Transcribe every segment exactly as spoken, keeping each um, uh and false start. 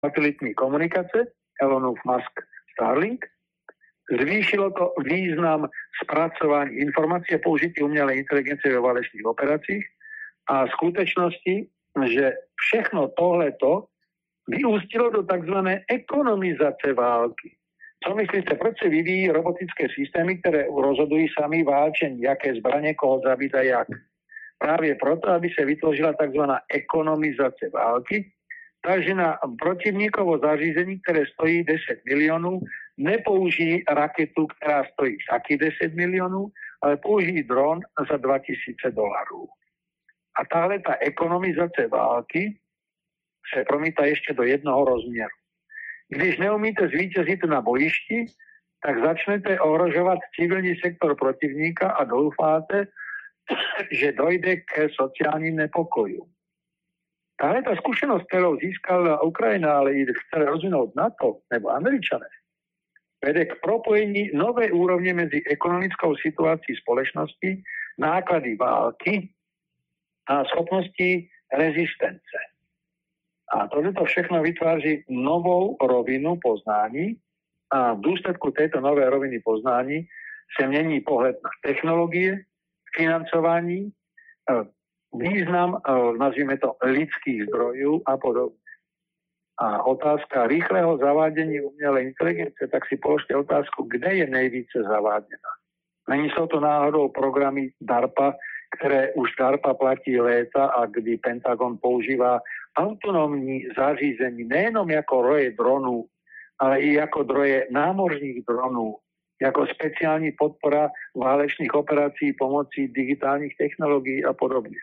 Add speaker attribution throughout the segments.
Speaker 1: satelitní komunikace, Elonov Musk Starlink. Zvýšilo to význam spracování informací a použití umělé inteligencie ve válečných operacích a v skutečnosti, že všechno tohleto vyústilo do takzvané ekonomizace války. Co myslíte, proč se vyvíjí robotické systémy, které rozhodují sami válčení, jaké zbraně, koho zabít a jak? Právě proto, aby se vytvořila takzvaná ekonomizace války, takže na protivníkovo zařízení, které stojí deset milionů, nepoužijí raketu, která stojí taky deset milionů, ale použijí dron za dva tisíce dolarů. A tahle ta ekonomizace války se promítá ještě do jednoho rozměru. Když neumíte zvítězit na bojišti, tak začnete ohrožovat civilní sektor protivníka a doufáte, že dojde k sociálním nepokojům. Tahle ta zkušenost, kterou získala Ukrajina, ale i chce rozvinout NATO nebo Američané, vede k propojení nové úrovně mezi ekonomickou situací společnosti, náklady války a schopností rezistence. A toto všechno vytváří novou rovinu poznání a v důsledku této nové roviny poznání se mění pohled na technologie, financování, význam, nazvíme to, lidských zdrojů a podobně. A otázka rýchleho zavádění umělé inteligence, tak si položte otázku, kde je nejvíce zaváděna. Není jsou to náhodou programy DARPA, které už DARPA platí léta a kdy Pentagon používá autonomní zařízení nejenom jako roje dronů, ale i jako droje námořních dronů, jako speciální podpora válečných operací pomocí digitálních technologií a podobně.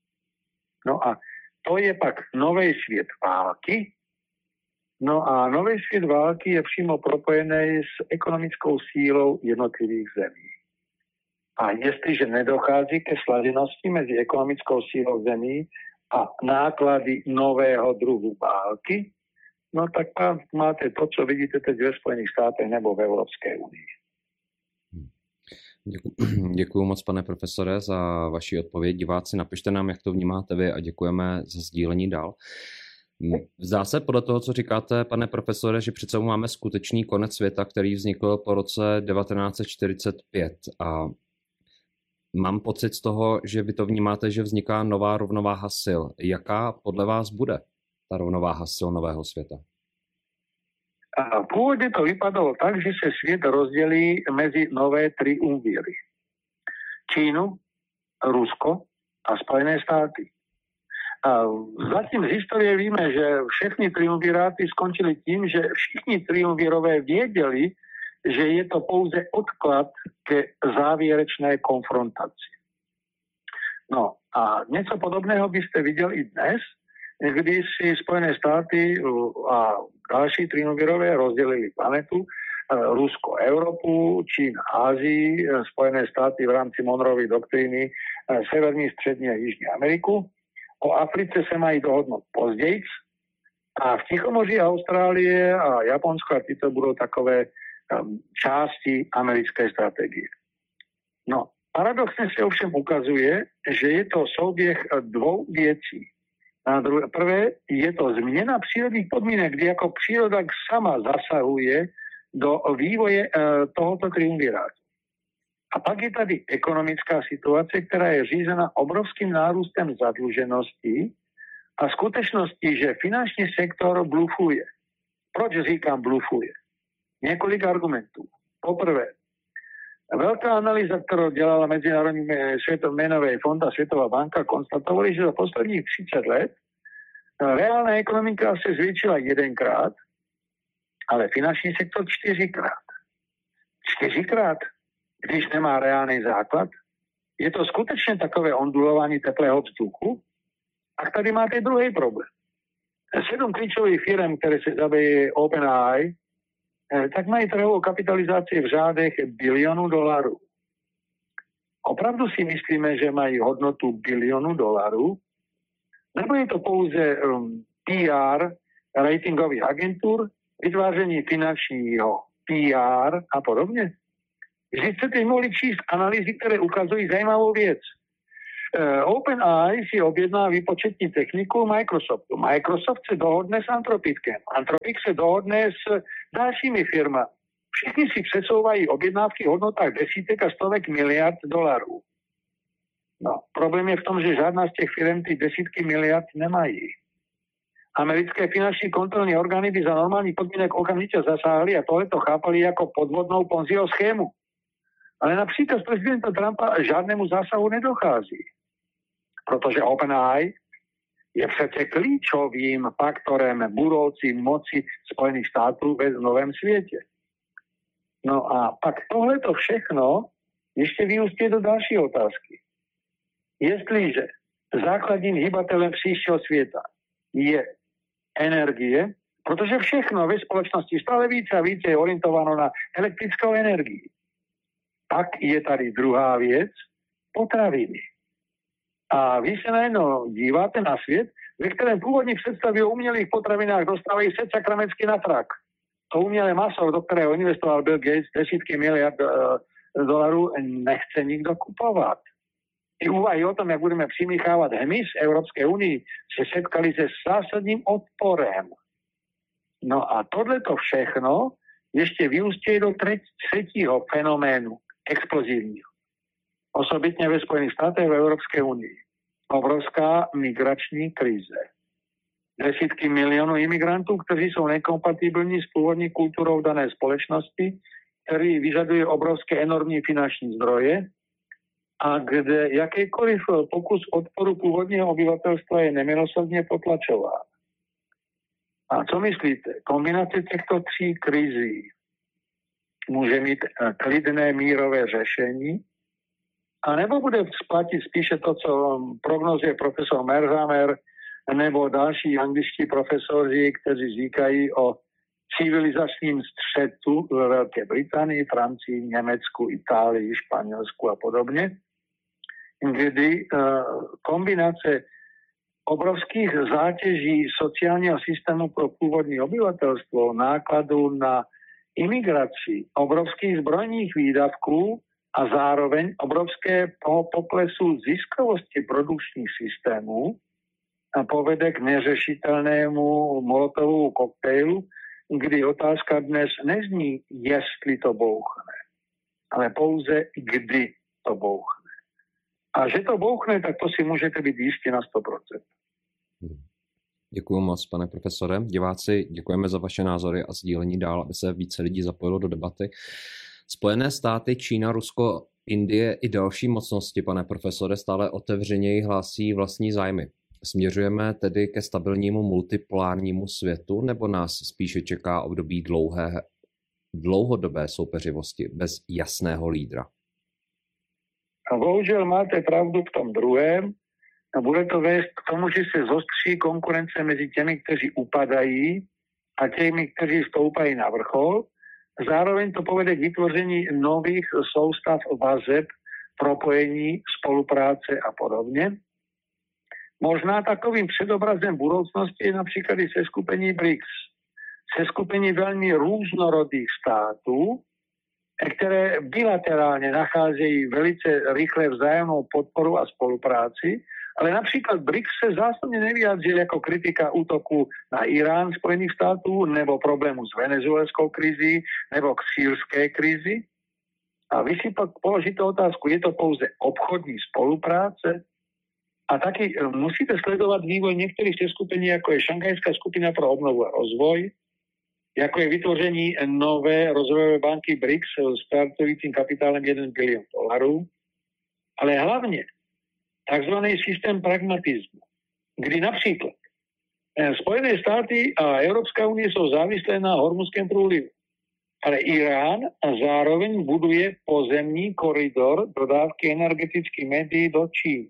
Speaker 1: No a to je pak nový svět války. No a nový svět války je přímo propojený s ekonomickou sílou jednotlivých zemí. A jestliže nedochází ke sladěnosti mezi ekonomickou sílou zemí a náklady nového druhu války, no tak máte to, co vidíte teď ve Spojených státech nebo v Evropské unii.
Speaker 2: Děkuji moc, pane profesore, za vaši odpověď. Diváci, napište nám, jak to vnímáte vy a děkujeme za sdílení dál. Zdá se podle toho, co říkáte, pane profesore, že přece máme skutečný konec světa, který vznikl po roce devatenáct set čtyřicet pět. A mám pocit z toho, že vy to vnímáte, že vzniká nová rovnováha sil. Jaká podle vás bude ta rovnováha sil nového světa?
Speaker 1: A původně to vypadalo tak, že se svět rozdělí mezi nové triumvíry. Čínu, Rusko a Spojené státy. A zatím z historie víme, že všechny triumviráty skončily tím, že všichni triumvirové věděli, že je to pouze odklad ke závěrečné konfrontaci. No a něco podobného byste viděli i dnes, kdy si Spojené státy a další triumvirové rozdělili planetu, Rusko Evropu, Čína Ázii, Spojené státy v rámci Monroevy doktríny Severní, Střední a Jižní Ameriku. O Africe se mají dohodnout později a v Tichomoří Austrálie a Japonsko a tyto budou takové um, části americké strategie. No, paradoxně se ovšem ukazuje, že je to souběh dvou věcí. Na druhé, prvé je to změna přírodních podmínek, kdy jako příroda sama zasahuje do vývoje uh, tohoto triumvirátu. A pak je tady ekonomická situace, která je řízena obrovským nárůstem zadluženosti a skutečnosti, že finanční sektor blufuje. Proč říkám blufuje? Několik argumentů. Poprvé, velká analýza, kterou dělala Mezinárodní měnový fond a Světová banka, konstatovali, že za posledních třicet let reálná ekonomika se zvětšila jedenkrát, ale finanční sektor čtyřikrát. Čtyřikrát? Když nemá reálný základ, je to skutečně takové ondulování teplého vzduchu. A tady máte druhý problém. Sedm klíčových firm, které se zabývají OpenAI, tak mají trhovou kapitalizaci v řádech bilionů dolarů. Opravdu si myslíme, že mají hodnotu bilionu dolarů? Nebo je to pouze um, P R ratingových agentur, vytváření finančního P R a podobně? Vždyť jste teď mohli číst analýzy, které ukazují zajímavou věc. OpenAI si objedná výpočetní techniku Microsoftu. Microsoft se dohodne s Anthropicem. Anthropic se dohodne s dalšími firmami. Všichni si přesouvají objednávky v hodnotách desítek a stovek miliard dolarů. No, problém je v tom, že žádná z těch firm ty desítky miliard nemají. Americké finanční kontrolní orgány by za normální podmínek okamžitě zasáhly a tohle to chápali jako podvodnou Ponziho schému. Ale například z prezidenta Trumpa žádnému zásahu nedochází. Protože OpenAI je přece klíčovým faktorem budoucí moci Spojených států ve novém světě. No a pak tohleto všechno ještě vyústí do další otázky. Jestliže základním hybatelem příštího světa je energie, protože všechno ve společnosti stále více a více je orientováno na elektrickou energii. Pak je tady druhá věc, potraviny. A vy se najednou díváte na svět, ve kterém původní představy o umělých potravinách dostávají se sakramecky na frak. To umělé maso, do kterého investoval Bill Gates desítky miliard uh, dolarů, nechce nikdo kupovat. I úvahy o tom, jak budeme přimíchávat hmyz Evropské unii, se setkali se zásadním odporem. No a tohleto všechno ještě vyústí do třetího fenoménu, explozivního. Osobitně ve Spojených státech v Evropské unii. Obrovská migrační krize. Desítky milionů imigrantů, kteří jsou nekompatibilní s původní kulturou dané společnosti, který vyžaduje obrovské enormní finanční zdroje a kde jakýkoliv pokus odporu původního obyvatelstva je nemilosrdně potlačován. A co myslíte? Kombinace těchto tří krizí může mít klidné mírové řešení, anebo bude splatit spíše to, co prognozuje profesor Merzamer nebo další angličtí profesoři, kteří říkají o civilizačním střetu ve Velké Británii, Francii, Německu, Itálii, Španělsku a podobně, kdy kombinace obrovských zátěží sociálního systému pro původní obyvatelstvo, nákladů na imigraci, obrovských zbrojních výdavků a zároveň obrovské poklesu ziskovosti produkčních systémů a povede k neřešitelnému molotovovu koktejlu, kdy otázka dnes nezní, jestli to bouchne, ale pouze kdy to bouchne. A že to bouchne, tak to si můžete být jistí na sto procent.
Speaker 2: Děkuji moc, pane profesore. Diváci, děkujeme za vaše názory a sdílení dál, aby se více lidí zapojilo do debaty. Spojené státy, Čína, Rusko, Indie i další mocnosti, pane profesore, stále otevřeněji hlásí vlastní zájmy. Směřujeme tedy ke stabilnímu multipolárnímu světu, nebo nás spíše čeká období dlouhé, dlouhodobé soupeřivosti bez jasného lídra?
Speaker 1: A bohužel máte pravdu v tom druhém. A bude to vést k tomu, že se zostří konkurence mezi těmi, kteří upadají a těmi, kteří stoupají na vrchol. Zároveň to povede k vytvoření nových soustav vazeb, propojení, spolupráce a podobně. Možná takovým předobrazem budoucnosti je například i seskupení B R I C S. Seskupení velmi různorodých států, které bilaterálně nacházejí velice rychle vzájemnou podporu a spolupráci, ale například B R I C S se zásadně nevyjádřil jako kritika útoku na Irán Spojených států nebo problému s venezuelskou krizí nebo k sýrské krizi. A vy si pak položíte otázku, je to pouze obchodní spolupráce? A taky musíte sledovat vývoj některých těch skupin, jako je Šanghajská skupina pro obnovu a rozvoj, jako je vytvoření nové rozvojové banky B R I C S s startujícím kapitálem jeden bilion dolarů, ale hlavně takzvaný systém pragmatismu, kdy například Spojené státy a Evropská unie jsou závislé na Hormuzském průlivu, ale Irán zároveň buduje pozemní koridor dodávky energetických médií do Číny.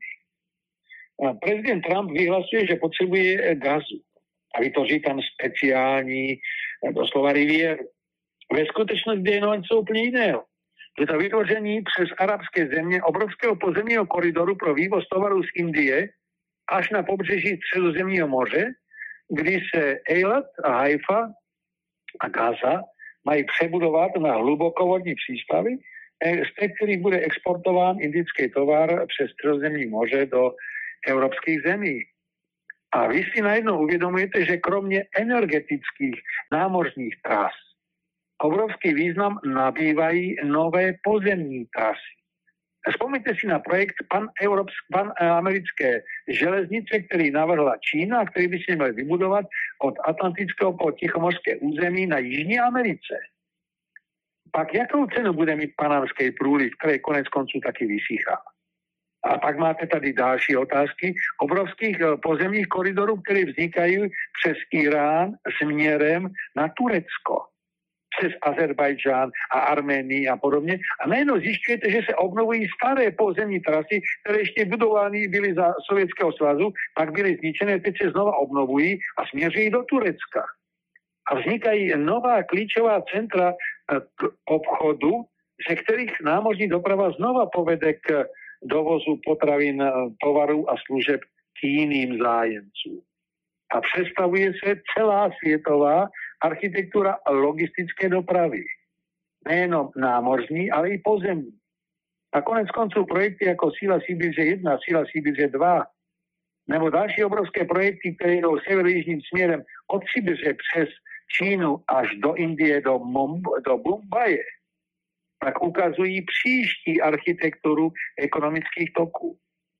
Speaker 1: A prezident Trump vyhlasuje, že potřebuje gazu a vytvoří tam speciální doslova riviéru. Ve skutečnosti je něco úplně jiného. Je to vytvoření přes arabské země obrovského pozemního koridoru pro vývoz tovarů z Indie až na pobřeží Středozemního moře, kdy se Eilat a Haifa a Gaza mají přebudovat na hlubokovodní přístavy z ktorých bude exportován indický tovar přes Stredozemní moře do európskych zemí. A vy si najednou uvedomujete, že kromne energetických námořních tras obrovský význam nabývají nové pozemní trasy. Vzpomněte si na projekt pan-americké železnice, který navrhla Čína, který by si měl vybudovat od Atlantického po Tichomorské území na Jižní Americe. Pak jakou cenu bude mít panamský průliv, který konec konců taky vysychá? A pak máte tady další otázky obrovských pozemních koridorů, které vznikají přes Irán směrem na Turecko, přes Azerbajdžán a Arménii a podobně. A najednou zjišťujete, že se obnovují staré pozemní trasy, které ještě budovány byly za Sovětského svazu, pak byly zničené, teď se znova obnovují a směřují do Turecka. A vznikají nová klíčová centra k obchodu, ze kterých námořní doprava znova povede k dovozu potravín, tovarů a služeb k jiným zájemcům. A představuje se celá světová architektura logistické dopravy. Nejenom námořní, ale i pozemní. A konec konců projekty jako Síla Sibiře jedna, Síla Sibiře dva, nebo další obrovské projekty, které jdou severojižním směrem od Sibiře přes Čínu až do Indie, do, Mumb- do Mumbaje, tak ukazují příští architekturu ekonomických toků.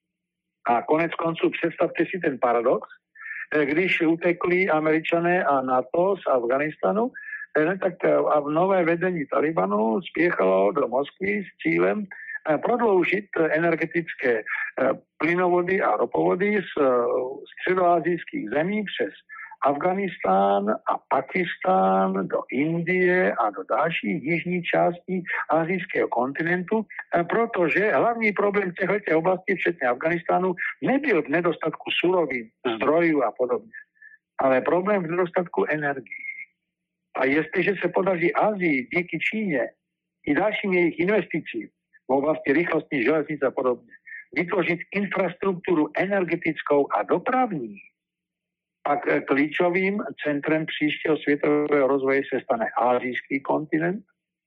Speaker 1: A konec konců představte si ten paradox, když utekli Američané a NATO z Afganistanu, tak nové vedení Talibanu spěchalo do Moskvy s cílem prodloužit energetické plynovody a ropovody z středoasijských zemí přes Afganistán a Pakistán do Indie a do dalších jižních částí asijského kontinentu, protože hlavní problém těchto oblastí, včetně Afganistánu, nebyl v nedostatku surovin, zdrojů a podobně, ale problém v nedostatku energií. A jestliže se podaří Asii díky Číně i dalším jejich investicím v oblasti rychlostní železnice a podobně vytvořit infrastrukturu energetickou a dopravní, pak klíčovým centrem příštího světového rozvoje se stane asijský kontinent.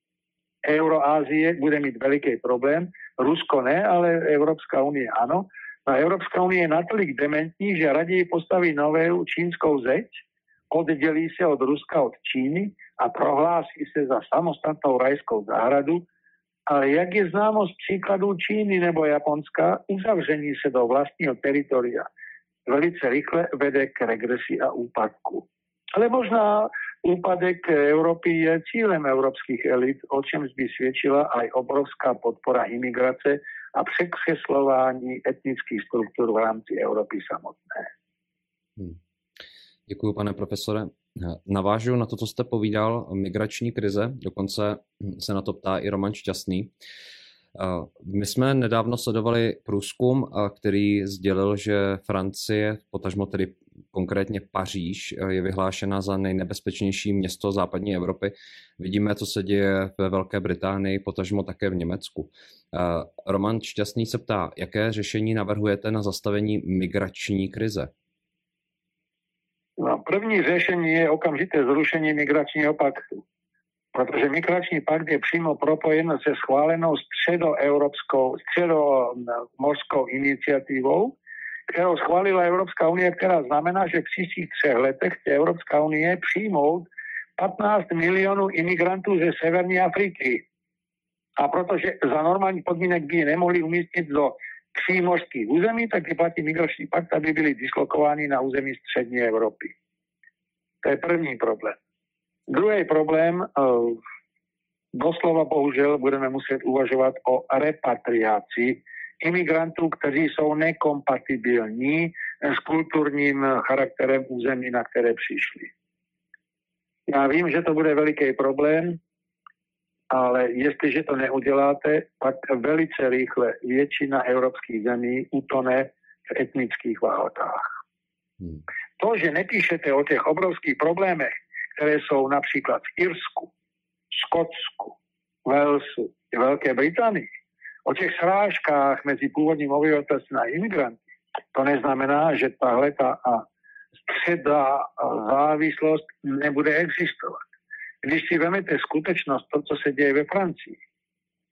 Speaker 1: Euroázie bude mít veliký problém, Rusko ne, ale Evropská unie ano. A Evropská unie je natolik dementní, že raději postaví novou čínskou zeď, oddělí se od Ruska, od Číny a prohlásí se za samostatnou rajskou zahradu. Ale jak je známo z příkladů Číny nebo Japonska, uzavření se do vlastního teritoria velice rychle vede k regresi a úpadku. Ale možná úpadek Európy je cílem európskych elit, o čemž by svědčila aj obrovská podpora imigrace a překřeslování etnických struktur v rámci Európy samotné.
Speaker 2: Hmm. Děkuji, pane profesore. Navážu na to, co jste povídal, migrační krize, dokonce se na to ptá i Roman Šťastný. My jsme nedávno sledovali průzkum, který sdělil, že Francie, potažmo tedy konkrétně Paříž, je vyhlášena za nejnebezpečnější město západní Evropy. Vidíme, co se děje ve Velké Británii, potažmo také v Německu. Roman Šťastný se ptá, jaké řešení navrhujete na zastavení migrační krize?
Speaker 1: No, první řešení je okamžité zrušení migračního paktu. Protože migrační pakt je přímo propojen se schválenou středoevropskou, středomorskou iniciativou, kterou schválila Evropská unie, která znamená, že v příštích třech letech chce Evropská unie přijmout patnáct milionů imigrantů ze severní Afriky. A protože za normální podmínek by je nemohli umístit do přímořských území, tak je platí migrační pakt, aby byli dislokováni na území střední Evropy. To je první problém. Druhý problém, doslova bohužel budeme muset uvažovat o repatriaci imigrantů, kteří jsou nekompatibilní s kulturním charakterem území, na které přišli. Já vím, že to bude veliký problém, ale jestliže to neuděláte, pak velice rychle většina evropských zemí utone v etnických válkách. Hmm. To, že nepíšete o těch obrovských problémech, které jsou například v Irsku, Skotsku, Walesu, v Velké Británii, o těch srážkách mezi původním obyvatelstvem a imigranty, to neznamená, že tahle ta středá závislost nebude existovat. Když si vezmete skutečnost, to, co se děje ve Francii,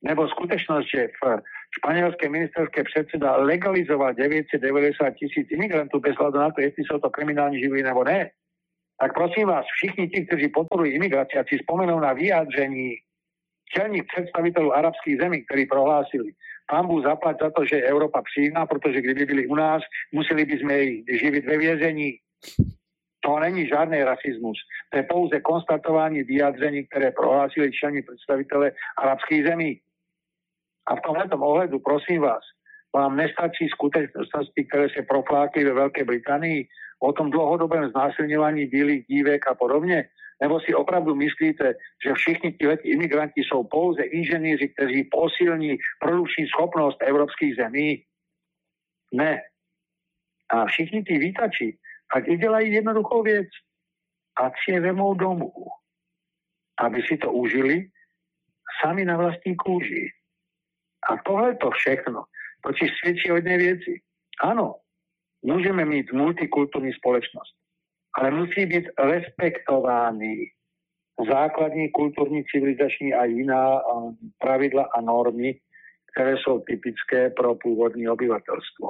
Speaker 1: Nebo skutečnosť, že v španielské ministerské predseda legalizoval deväťstodeväťdesiat tisíc imigrantov bez hľadu na to, jestli sú to kriminálni živí nebo ne. Tak prosím vás, všichni tí, kteří podporujú imigráciu, si spomenú na vyjádření čelných predstaviteľov arabských zemí, ktorí prohlásili, pán Bůh zaplať za to, že Európa přijímá, protože kdyby byli u nás, museli by sme ich živiť ve vězení. To není žádný rasizmus. To je pouze konstatování vyjádření, které prohlásili čelní představitele arabských zemí. A v tomto ohledu, prosím vás, vám nestačí skutečnosti, které se proflákly ve Velké Británii o tom dlouhodobém znásilňování bílých dívek a podobně? Nebo si opravdu myslíte, že všichni tihleti imigranti jsou pouze inženýři, kteří posilní produkční schopnost evropských zemí? Ne. A všichni ty vítači, ať udělají jednoduchou věc, ať si je vemou domů, aby si to užili sami na vlastní kůži. A tohle to všechno totiž svědčí o jedné věci. Ano, můžeme mít multikulturní společnost, ale musí být respektovány základní kulturní, civilizační a jiná pravidla a normy, které jsou typické pro původní obyvatelstvo.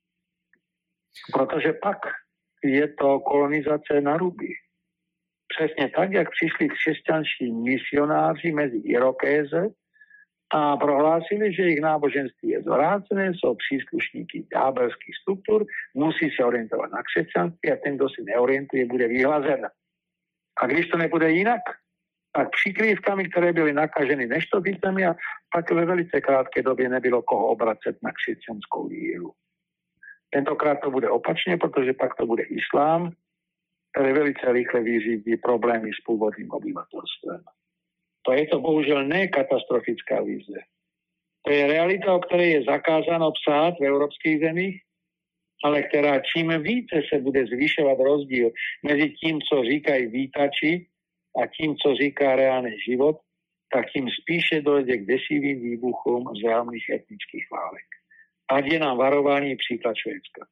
Speaker 1: Protože pak je to kolonizace na ruby. Přesně tak, jak přišli křesťanští misionáři mezi Irokéze a prohlásili, že jejich náboženství je zvrácené, jsou příslušníky ďábelských struktur, musí se orientovat na křesťanství a ten, kdo si neorientuje, bude vyhlazen. A když to nebude jinak, tak přikrývkami, které byly nakaženy neštovicemi a pak ve velice krátké době nebylo koho obracet na křesťanskou víru. Tentokrát to bude opačně, protože pak to bude islám, který velice rychle vyřídí problémy s původním obyvatelstvem. To je to bohužel ne katastrofická vize. To je realita, o které je zakázáno psát v evropských zemích, ale která čím více se bude zvyšovat rozdíl mezi tím, co říkají vítači a tím, co říká reálný život, tak tím spíše dojde k desivým výbuchům vzájemných etnických válek. Ať je nám varování příklad Švédska.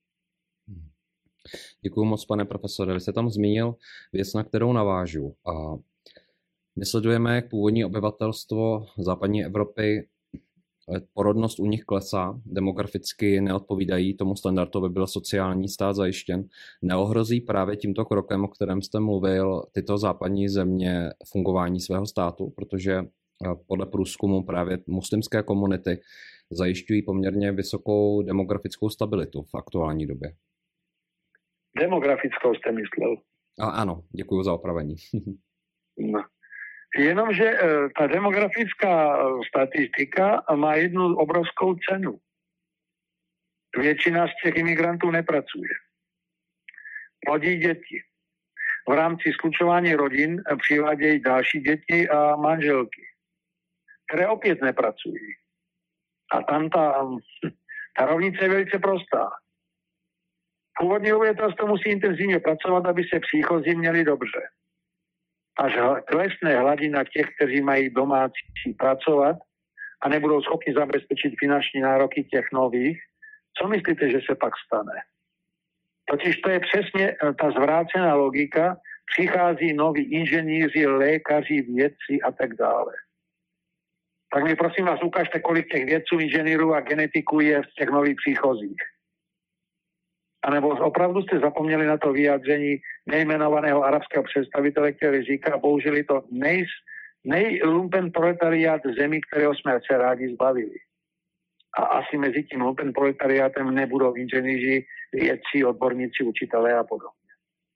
Speaker 2: Děkuji moc, pane profesore. Vy jste tam zmínil věc, na kterou navážu. A my sledujeme, jak původní obyvatelstvo západní Evropy, porodnost u nich klesá, demograficky neodpovídají tomu standardu, aby byl sociální stát zajištěn. Neohrozí právě tímto krokem, o kterém jste mluvil, tyto západní země fungování svého státu, protože podle průzkumu právě muslimské komunity zajišťují poměrně vysokou demografickou stabilitu v aktuální době.
Speaker 1: Demografickou jste myslel?
Speaker 2: A ano, děkuji za opravení.
Speaker 1: No. Jenomže ta demografická statistika má jednu obrovskou cenu. Většina z těch imigrantů nepracuje. Plodí děti. V rámci sklučování rodin přivádějí další děti a manželky, které opět nepracují. A tam ta, ta rovnice je velice prostá. Původní obyvatelstvo musí intenzivně pracovat, aby se příchozí měli dobře. Až klesne hladina těch, kteří mají domácí pracovat a nebudou schopni zabezpečit finanční nároky těch nových, co myslíte, že se pak stane? Totiž to je přesně ta zvrácená logika, přichází noví inženýři, lékaři, vědci a tak dále. Tak mi prosím vás ukážte, kolik těch vědců, inženýrů a genetiků je v těch nových příchozích. A nebo opravdu jste zapomněli na to vyjádření nejmenovaného arabského představitele, který říká, použili to nej, nejlumpen proletariát zemí, kterého jsme se rádi zbavili. A asi mezi tím lumpen proletariátem nebudou inženýři, vědci, odborníci, učitelé a podobně.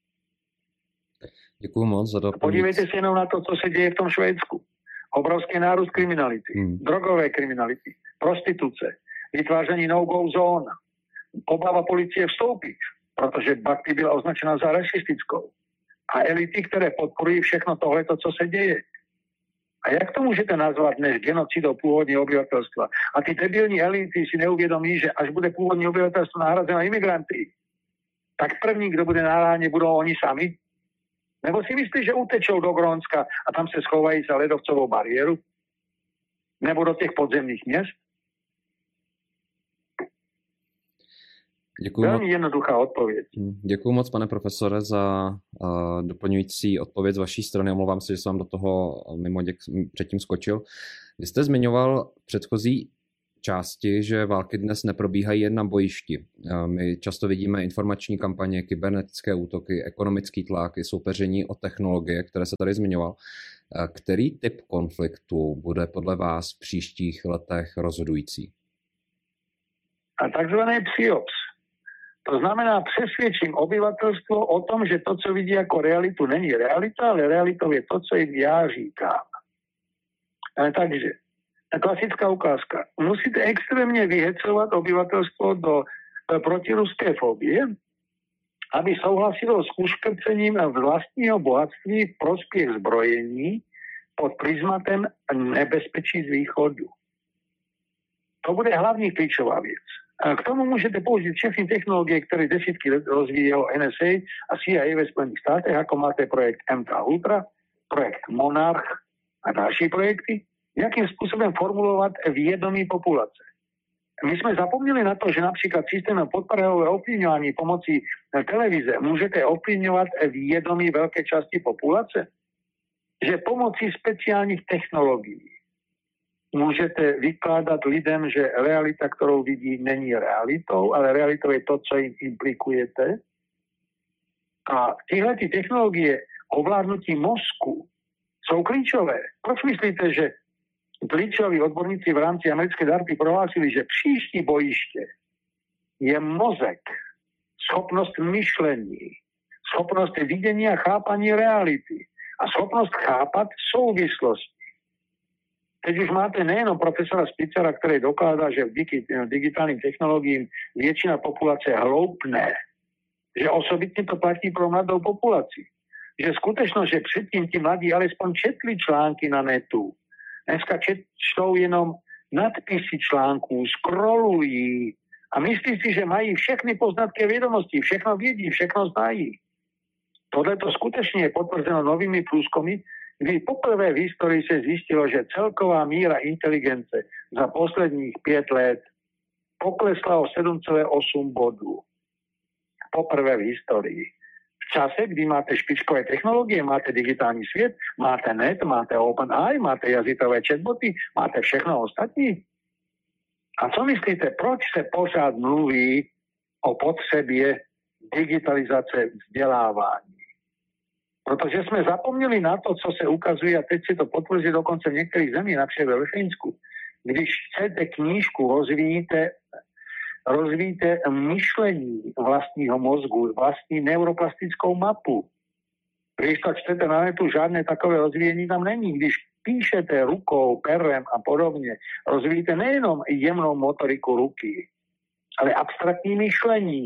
Speaker 2: Děkuju moc za doplnění.
Speaker 1: Podívejte se jenom na to, co se děje v tom Švédsku. Obrovský nárůst kriminality, hmm. drogové kriminality, prostituce, vytváření no-go zón, obava policie vstoupit, protože Bhakti byla označena za rasistickou. A elity, které podporují všechno tohleto, co se děje. A jak to můžete nazvat než genocidou původního obyvatelstva? A ty debilní elity si neuvědomí, že až bude původní obyvatelstvo nahrazeno imigranty, tak první, kdo bude na ráně, budou oni sami? Nebo si myslí, že utečou do Grónska a tam se schovají za ledovcovou bariéru? Nebo do těch podzemních měst?
Speaker 2: Děkuju
Speaker 1: Velmi
Speaker 2: moc.
Speaker 1: jednoduchá odpověď.
Speaker 2: Děkuji moc, pane profesore, za uh, doplňující odpověď z vaší strany. Omlouvám se, že jsem vám do toho mimo děk předtím skočil. Vy jste zmiňoval v předchozí části, že války dnes neprobíhají jen na bojišti. My často vidíme informační kampaně, kybernetické útoky, ekonomický tlak i soupeření o technologie, které se tady zmiňoval. Který typ konfliktu bude podle vás v příštích letech rozhodující?
Speaker 1: A takzvané psyops. To znamená, přesvědčím obyvatelstvo o tom, že to, co vidí jako realitu, není realita, ale realitou je to, co jim já říkám. Ale takže, klasická ukázka. Musíte extrémně vyhecovat obyvatelstvo do protiruské fobie, aby souhlasilo s uškrcením vlastního bohatství v prospěch zbrojení pod prismatem nebezpečí z východu. To bude hlavní klíčová věc. A k tomu můžete použít všechny technologie, které desítky let rozvíjelo N S A a C I A ve Spojených státech, jako máte projekt M K Ultra, projekt Monarch a další projekty, jakým způsobem formulovat vědomí populace. My jsme zapomněli na to, že například systémem podporového ovlivňování pomocí televize můžete ovlivňovat vědomí velké části populace, že pomocí speciálních technologií můžete vykládat lidem, že realita, kterou vidí, není realitou, ale realitou je to, co jim implikujete. A tyhle ty technologie ovládnutí mozku jsou klíčové. Proč myslíte, že klíčoví odborníci v rámci americké darty prohlásili, že příští bojiště je mozek, schopnost myšlení, schopnost vidění a chápání reality a schopnost chápat souvislosti. Teď už máte nejenom profesora Spitzera, který dokládá, že díky digitálním technologiím většina populace hloupne, že osobitně to platí pro mladou populaci. Že skutečnost, že předtím ti mladí alespoň četli články na netu, dneska čtou jenom nadpisy článků, scrollují a myslí si, že mají všechny poznatky a vědomosti, všechno vědí, všechno znají. Tohle to skutečně je potvrzeno novými průzkumy, kdy poprvé v historii se zjistilo, že celková míra inteligence za posledních pět let poklesla o sedm celá osm bodů. Poprvé v historii. V čase, kdy máte špičkové technologie, máte digitální svět, máte net, máte OpenAI, máte jazykové chatboty, máte všechno ostatní. A co myslíte, proč se pořád mluví o potřebě digitalizace vzdělávání? Protože jsme zapomněli na to, co se ukazuje, a teď si to potvrzí dokonce v některých zemích, například ve Finsku. Když chcete knížku, rozvíjíte, rozvíjíte myšlení vlastního mozgu, vlastní neuroplastickou mapu. Když to čtete na netu, žádné takové rozvíjení tam není. Když píšete rukou, perem a podobně, rozvíjíte nejenom jemnou motoriku ruky, ale abstraktní myšlení.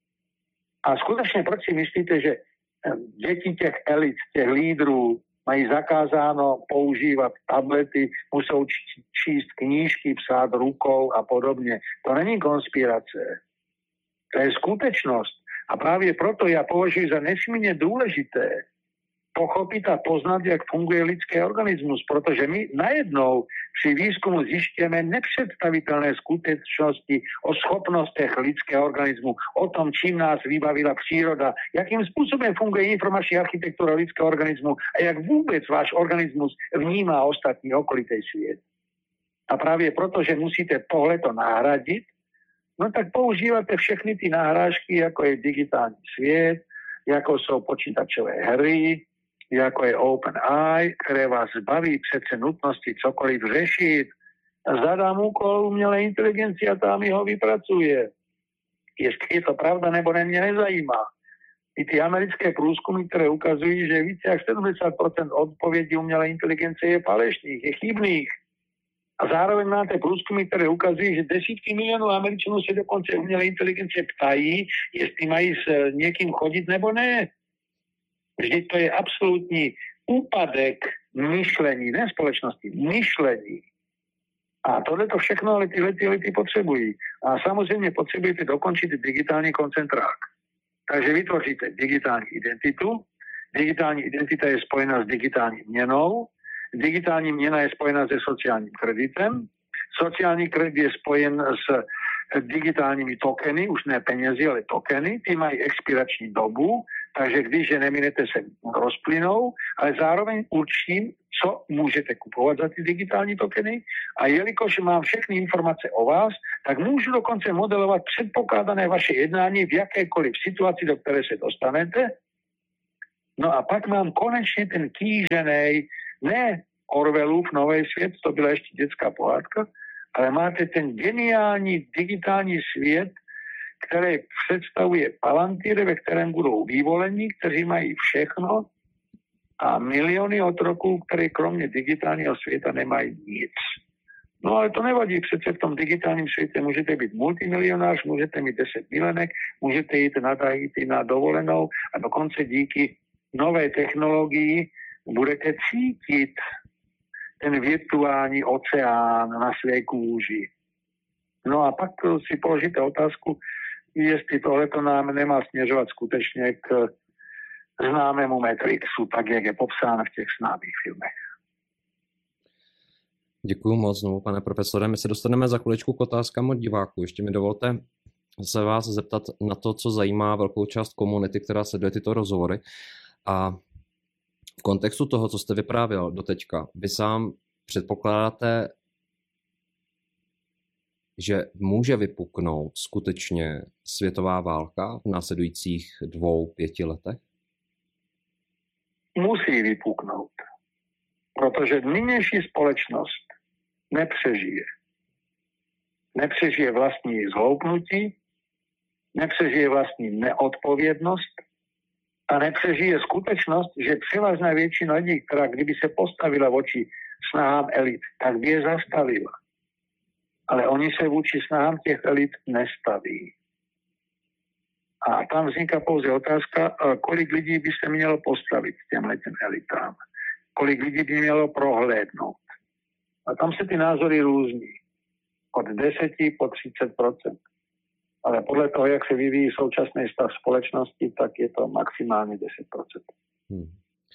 Speaker 1: A skutečně proč si myslíte, že děti těch elit, těch lídrů mají zakázáno používat tablety, musou číst knížky, psát rukou a podobně. To není konspirace. To je skutečnost. A právě proto já považuji za nesmírně důležité pochopit a poznat, jak funguje lidský organismus, protože my najednou při výzkumu zjišťujeme nepředstavitelné skutečnosti o schopnostech lidského organismu, o tom, čím nás vybavila příroda, jakým způsobem funguje informační architektura lidského organismu a jak vůbec váš organismus vnímá ostatní okolitý svět. A právě proto, že musíte tohleto nahradit, no tak používáte všechny ty náhrážky, jako je digitální svět, jako jsou počítačové hry, jako je OpenAI, které vás zbaví přece nutnosti cokoliv řešit. Zadám úkol umělé inteligenci a tam ho vypracuje. Jestli je to pravda, nebo ne, mě nezajímá. I ty americké průzkumy, které ukazují, že více jak sedmdesát procent odpovědí umělé inteligence je falešných, je chybných. A zároveň máte průzkumy, které ukazují, že desítky milionů Američanů se dokonce umělé inteligence ptají, jestli mají s někým chodit nebo ne. Vždyť to je absolutní úpadek myšlení, ne společnosti, myšlení. A tohle to všechno ale tyhle ty lidi potřebují. A samozřejmě potřebujete dokončit digitální koncentrák. Takže vytvoříte digitální identitu. Digitální identita je spojena s digitální měnou. Digitální měna je spojena se sociálním kreditem. Sociální kredit je spojen s digitálními tokeny, už ne penězi, ale tokeny. Ty mají expirační dobu. takže když je neminete, se rozplynou, ale zároveň určím, co můžete kupovat za ty digitální tokeny a jelikož mám všechny informace o vás, tak můžu dokonce modelovat předpokládané vaše jednání v jakékoliv situaci, do které se dostanete. No a pak mám konečně ten kýženej, ne Orwellův Nový svět, to byla ještě dětská pohádka, ale máte ten geniální digitální svět, který představuje Palantír, ve kterém budou vyvolení, kteří mají všechno a miliony otroků, které kromě digitálního světa nemají nic. No ale to nevadí, přece v tom digitálním světě můžete být multimilionář, můžete mít deset milenek, můžete jít na Tahiti na dovolenou a dokonce díky nové technologii budete cítit ten virtuální oceán na své kůži. No a pak si položíte otázku, jestli tohleto nám nemá směřovat skutečně k známému Matrixu, tak jak je popsán v těch známých filmech.
Speaker 2: Děkuji moc znovu, pane profesore. My se dostaneme za chviličku k otázkám od diváků. Ještě mi dovolte se vás zeptat na to, co zajímá velkou část komunity, která sleduje tyto rozhovory. A v kontextu toho, co jste vyprávěl doteďka, vy sám předpokládáte, že může vypuknout skutečně světová válka v následujících dvou, pěti letech?
Speaker 1: Musí vypuknout, protože nynější společnost nepřežije. Nepřežije vlastní zhloupnutí, nepřežije vlastní neodpovědnost a nepřežije skutečnost, že převážná většina lidí, která kdyby se postavila voči snahám elit, tak by je zastavila. Ale oni se vůči snahám těch elit nestaví. A tam vzniká pouze otázka, kolik lidí by se mělo postavit těmhle těm elitám. Kolik lidí by mělo prohlédnout. A tam se ty názory různí. Od deseti po třicet procent. Ale podle toho, jak se vyvíjí současný stav společnosti, tak je to maximálně deset procent.
Speaker 2: Hmm.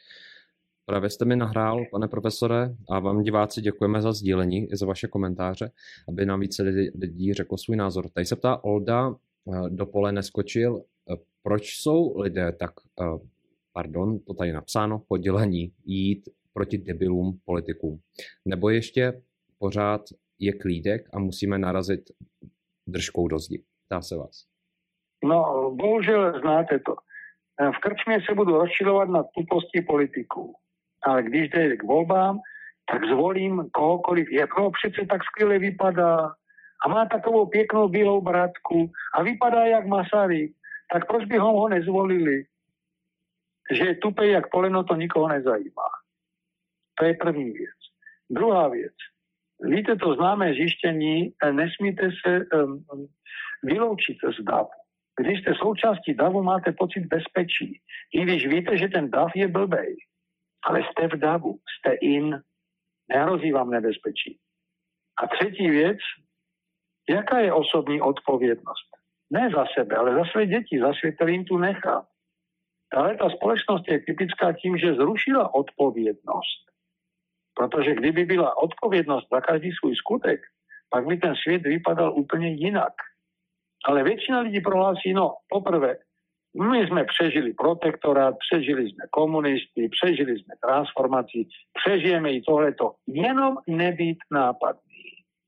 Speaker 2: Právě jste mi nahrál, pane profesore, a vám diváci děkujeme za sdílení i za vaše komentáře, aby nám více lidí řeklo svůj názor. Tady se ptá Olda, do pole neskočil, proč jsou lidé tak, pardon, to tady napsáno, podělení jít proti debilům politikům. Nebo ještě pořád je klídek a musíme narazit držkou do zdi. Ptá se vás.
Speaker 1: No, bohužel znáte to. V krčmě se budu rozčilovat nad tuposti politiků. Ale když jde k volbám, tak zvolím kohokoliv. Jako přece tak skvěle vypadá a má takovou pěknou bílou brátku a vypadá jak Masaryk. Tak proč by ho, ho nezvolili? Že je tupej jak poleno, to nikoho nezajímá. To je první věc. Druhá věc. Víte, to známé zjištění, nesmíte se um, vyloučit z davu. Když jste součástí davu, máte pocit bezpečí. I když víte, že ten dav je blbej. Ale jste v davu, jste in, nehrozí vám nebezpečí. A třetí věc, jaká je osobní odpovědnost? Ne za sebe, ale za své děti, za svět, který jim tu nechá. Ale ta společnost je typická tím, že zrušila odpovědnost. Protože kdyby byla odpovědnost za každý svůj skutek, pak by ten svět vypadal úplně jinak. Ale většina lidí prohlásí, no poprvé, my jsme přežili protektorát, přežili jsme komunisty, přežili jsme transformaci, přežijeme i tohleto. Jenom nebýt nápadný.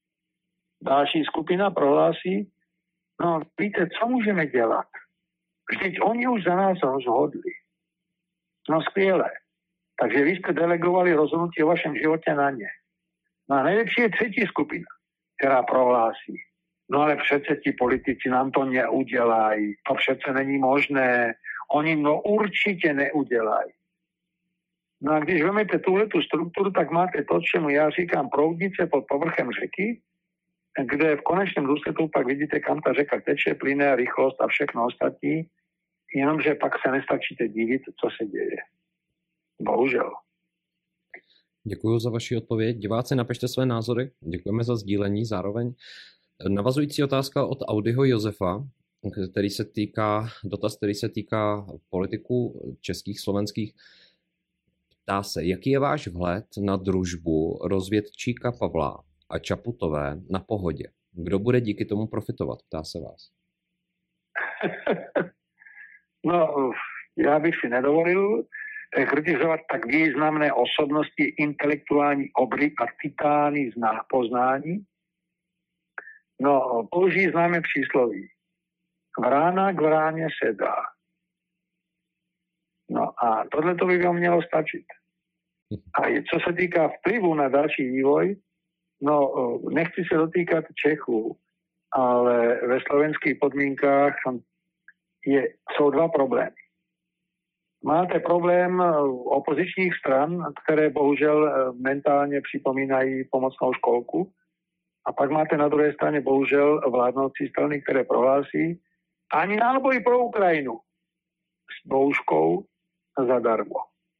Speaker 1: Další skupina prohlásí, no víte, co můžeme dělat? Vždyť oni už za nás rozhodli. No skvělé. Takže vy jste delegovali rozhodnutí o vašem životě na ně. No a nejlepší je třetí skupina, která prohlásí. No ale přece ti politici nám to neudělají. To přece není možné. Oni no určitě neudělají. No a když vezmete tuhletu strukturu, tak máte to, čemu já říkám proudnice pod povrchem řeky, kde v konečném důsledku pak vidíte, kam ta řeka teče, plyne, rychlost a všechno ostatní, jenomže pak se nestačíte divit, co se děje. Bohužel.
Speaker 2: Děkuji za vaši odpověď. Diváci, napište své názory. Děkujeme za sdílení zároveň. Navazující otázka od Audiho Josefa, který se týká, dotaz, který se týká politiků českých, slovenských. Ptá se, jaký je váš vhled na družbu rozvědčíka Pavla a Čaputové na Pohodě? Kdo bude díky tomu profitovat? Ptá se vás.
Speaker 1: No, ja bych si nedovolil kritizovať tak významné osobnosti, intelektuální obry a titány z poznání. No, použijí známe přísloví. Vrána k vráně se dá. No a tohle to by vám mělo stačiť. A co se týká vplyvu na další vývoj, no nechci se dotýkat Čechů, ale ve slovenských podmínkách je, jsou dva problémy. Máte problém opozičních stran, které bohužel mentálně připomínají pomocnou školku. A pak máte na druhé straně bohužel vládnoucí strany, které prohlásí ani náboj pro Ukrajinu s bouškou zadarmo.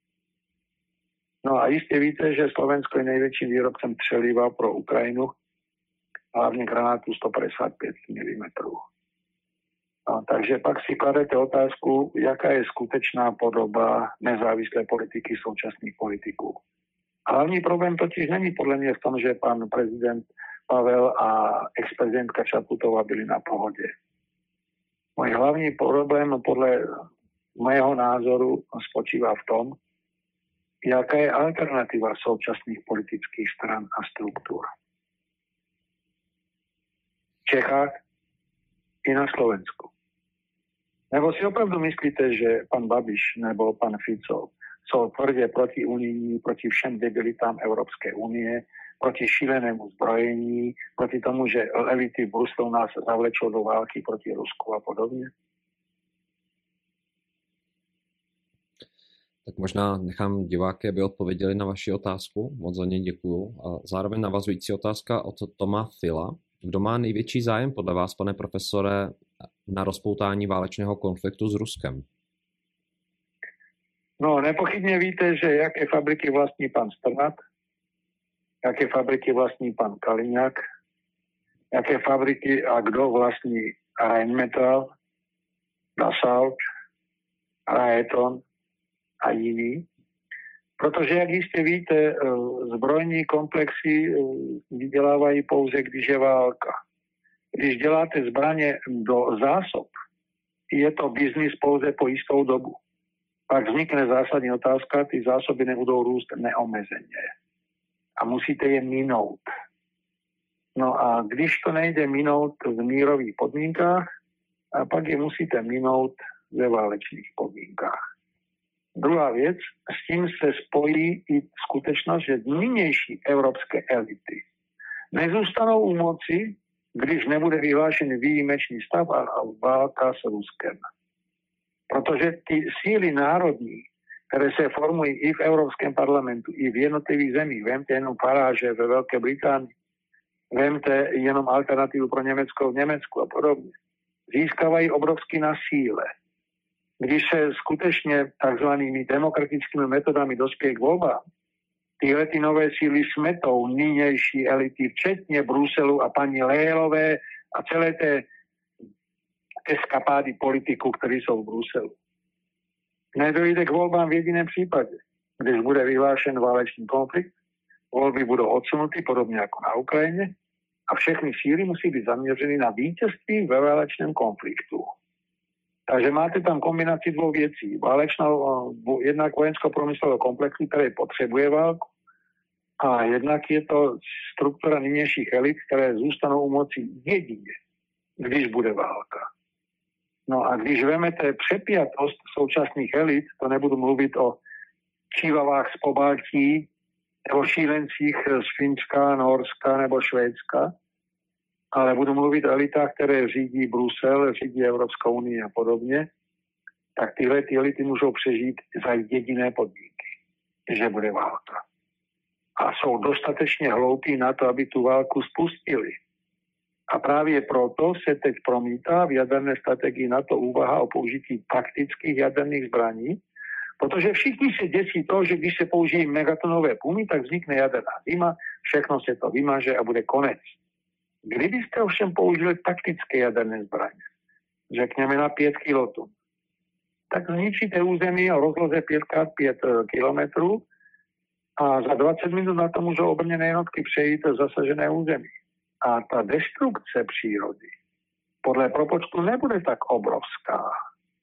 Speaker 1: No a jistě víte, že Slovensko je největším výrobcem střeliva pro Ukrajinu, hlavně granátů sto padesát pět milimetrů. No, takže pak si kladete otázku, jaká je skutečná podoba nezávislé politiky současných politiků. Hlavní problém totiž není podle mě v tom, že pan prezident Pavel a ex-prezidentka Čaputová byli na pohodě. Můj hlavní problém podle mého názoru spočívá v tom, jaká je alternativa současných politických stran a struktur. V Čechách i na Slovensku. Nebo si opravdu myslíte, že pan Babiš nebo pan Fico jsou tvrdě proti unijní, proti všem debilitám Evropské unie, proti šílenému zbrojení, proti tomu, že elity v Bruselu nás zavlečou do války proti Rusku a podobně?
Speaker 2: Tak možná nechám diváky, aby odpověděli na vaši otázku. Moc za ně děkuju. A zároveň navazující otázka od Toma Fila. Kdo má největší zájem podle vás, pane profesore, na rozpoutání válečného konfliktu s Ruskem?
Speaker 1: No, nepochybně víte, že jaké fabriky vlastní pan Strnad, jaké fabriky vlastní pan Kaliňák, jaké fabriky a kdo vlastní Rheinmetall, Dassault, Raiton a jiní. Protože, jak jistě víte, zbrojní komplexy vydělávají pouze, když je válka. Když děláte zbraně do zásob, je to biznis pouze po jistou dobu. Pak vznikne zásadní otázka, ty zásoby nebudou růst neomezeně. A musíte je minout. No a když to nejde minout v mírových podmínkách, a pak je musíte minout ve válečných podmínkách. Druhá věc, s tím se spojí i skutečnost, že nynější evropské elity nezůstanou u moci, když nebude vyhlášen výjimečný stav a válka s Ruskem. Protože ty síly národní, které se formují i v Evropském parlamentu, i v jednotlivých zemích, vemte jenom Faráže ve Velké Británii, vemte jenom alternativu pro Německo v Německu a podobně, získávají obrovsky na síle. Když se skutečně takzvanými demokratickými metodami dospěje k volbám, tyhle ty nové síly smetou nynější elity, včetně Bruselu a paní Lélové a celé té eskapády politiků, kteří jsou v Bruselu. Nedojde k volbám v jediném případě. Když bude vyhlášen válečný konflikt, volby budou odsunuty podobně jako na Ukrajině a všechny síly musí být zaměřeny na vítězství ve válečném konfliktu. Takže máte tam kombinaci dvou věcí. Válečnou, jednak vojensko-průmyslového komplexu, který potřebuje válku, a jednak je to struktura nynějších elit, které zůstanou u moci jedině, když bude válka. No a když vemete přepjatost současných elit, to nebudu mluvit o čívavách z Pobaltí, nebo šílencích z Finska, Norska nebo Švédska, ale budu mluvit o elitách, které řídí Brusel, řídí Evropskou unii a podobně, tak tyhle ty elity můžou přežít za jediné podmínky, že bude válka. A jsou dostatečně hloupí na to, aby tu válku spustili. A právě proto se teď promítá v jaderné strategii NATO úvaha o použití taktických jaderných zbraní, protože všichni se děsí toho, že když se použijí megatonové pumy, tak vznikne jaderná zima, všechno se to vymaže a bude konec. Kdybyste ovšem použili taktické jaderné zbraně, řekněme na pět kilotun, tak zničíte území o rozloze pět krát pět kilometrů a za dvacet minut na to můžou obrněné jednotky přejít zasažené území. A ta destrukce přírody podle propočtu nebude tak obrovská.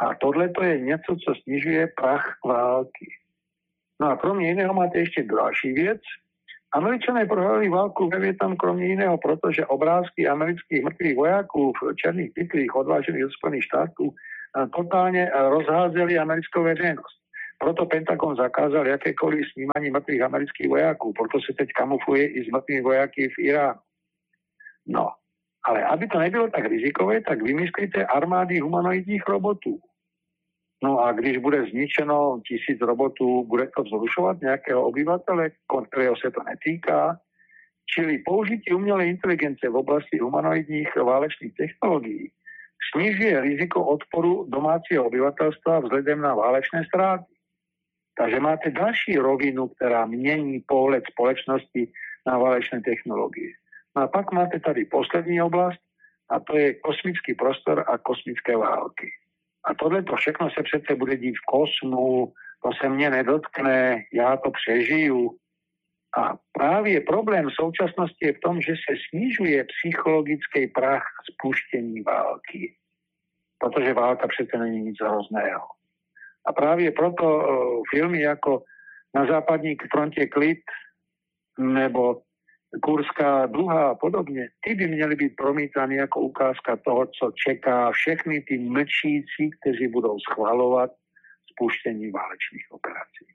Speaker 1: A tohle to je něco, co snižuje prach války. No a kromě jiného máte ještě další věc. Američané prohrali válku ve Vietnamu kromě jiného, protože obrázky amerických mrtvých vojáků v černých pytlích odvážených od Spojených států totálně rozházeli americkou veřejnost. Proto Pentagon zakázal jakékoliv snímání mrtvých amerických vojáků, proto se teď kamufluje i s mrtvými vojáky v Iránu. No, ale aby to nebylo tak rizikové, tak vymyslíte armády humanoidních robotů. No a když bude zničeno tisíc robotů, bude to vzrušovat nějakého obyvatele, kterého se to netýká. Čili použití umělé inteligence v oblasti humanoidních válečných technologií snižuje riziko odporu domácího obyvatelstva vzhledem na válečné ztráty. Takže máte další rovinu, která mění pohled společnosti na válečné technologie. No a pak máte tady poslední oblast, a to je kosmický prostor a kosmické války. A tohle to všechno se přece bude dít v kosmu, to se mě nedotkne, já to přežiju. A právě problém v současnosti je v tom, že se snižuje psychologický prach spuštění války. Protože válka přece není nic hrozného. A právě proto uh, filmy jako Na západní frontě klid nebo Kurská duha a podobně, ty by měly být promítány jako ukázka toho, co čeká všechny ty mlčící, kteří budou schvalovat spuštění válečných operací.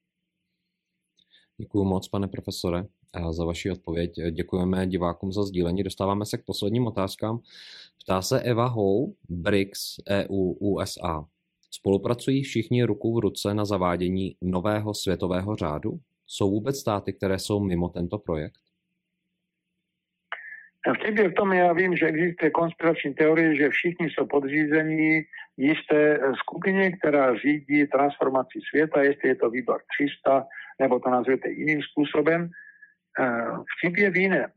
Speaker 2: Děkuji moc, pane profesore, za vaši odpověď. Děkujeme divákům za sdílení. Dostáváme se k posledním otázkám. Ptá se Eva Hou, B R I C S, E U, U S A. Spolupracují všichni ruku v ruce na zavádění nového světového řádu? Jsou vůbec státy, které jsou mimo tento projekt?
Speaker 1: Vtip je v tom, já vím, že existuje konspirační teorie, že všichni jsou podřízení jisté skupině, která řídí transformaci světa, jestli je to výbor tři sta, nebo to nazvěte jiným způsobem. Vtip je v jiném.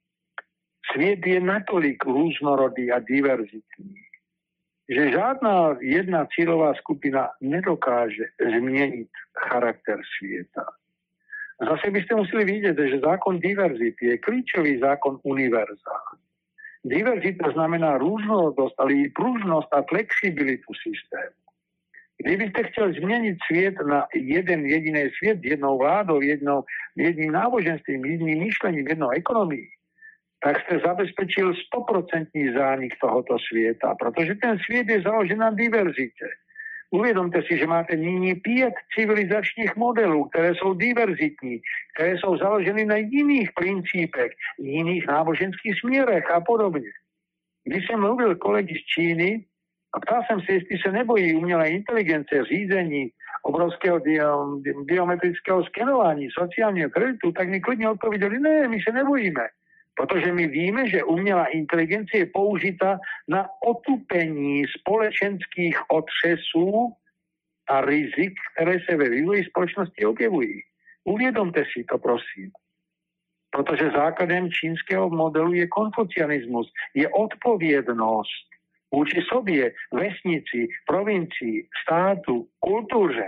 Speaker 1: Svět je natolik různorodý a diverzitní, že žádná jedna cílová skupina nedokáže změnit charakter světa. Zase byste museli vidět, že zákon diverzity je klíčový zákon univerza. Diverzita znamená různorodost, ale i pružnost a flexibilitu systému. Kdybyste chtěl změnit svět na jeden jediný svět, jednou vládou, jednou, jedním náboženstvím, jedním myšlením, jednou ekonomií, tak jste zabezpečil stoprocentní zánik tohoto světa, protože ten svět je založen na diverzitě. Uvědomte si, že máte nyní pět civilizačních modelů, které jsou diverzitní, které jsou založeny na jiných principech, jiných náboženských směrech a podobně. Když jsem mluvil kolegy z Číny a ptal jsem se, jestli se nebojí umělé inteligence, řízení, obrovského biometrického skenování, sociálního kreditu, tak mi klidně odpověděli, ne, my se nebojíme. Protože my víme, že umělá inteligence je použita na otupení společenských otřesů a rizik, které se ve vývoji společnosti objevují. Uvědomte si to, prosím. Protože základem čínského modelu je konfucianismus, je odpovědnost vůči sobě, vesnici, provincii, státu, kultuře.